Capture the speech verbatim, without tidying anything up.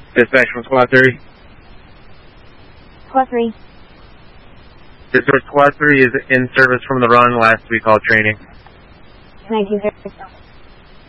Dispatch from Squad three. Squad three. Dispatch Squad three is in service from the run. Last we called training. nineteen thirty.